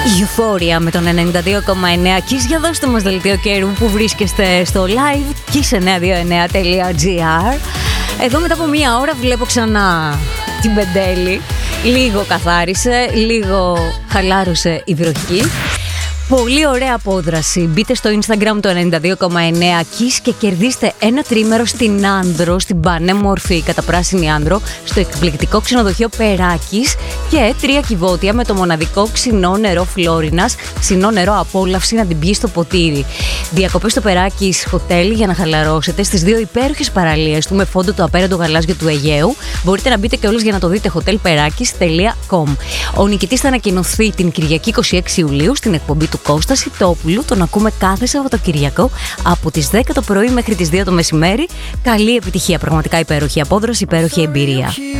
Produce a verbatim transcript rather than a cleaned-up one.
Euphoria με τον ενενήντα δύο κόμμα εννέα. Kiss, για δώστε μας δελτίο καιρού που βρίσκεστε στο live kiss εννιακόσια είκοσι εννέα τελεία τζι άρ. Εδώ μετά από μία ώρα βλέπω ξανά την Πεντέλη. Λίγο καθάρισε, λίγο χαλάρωσε η βροχή. Πολύ ωραία απόδραση. Μπείτε στο Instagram το ενενήντα δύο κόμμα εννέα Kiss και κερδίστε ένα τρίμερο στην Άνδρο, στην πανέμορφη καταπράσινη Άνδρο, στο εκπληκτικό ξενοδοχείο Περάκης και τρία κυβότια με το μοναδικό ξινό νερό Φλόρινας, ξινό νερό απόλαυση να την πιει στο ποτήρι. Διακοπές στο Περάκης Hotel για να χαλαρώσετε στις δύο υπέροχες παραλίες του με φόντο το απέραντο γαλάζιο του Αιγαίου. Μπορείτε να μπείτε και όλες για να το δείτε hotelperakis τελεία com. Ο νικητής θα ανακοινωθεί την Κυριακή είκοσι έξι Ιουλίου στην εκπομπή του Κώστα Σιτόπουλου. Τον ακούμε κάθε Σαββατοκυριακό από τις δέκα το πρωί μέχρι τις δύο το μεσημέρι. Καλή επιτυχία, πραγματικά υπέροχη απόδραση, υπέροχη εμπειρία.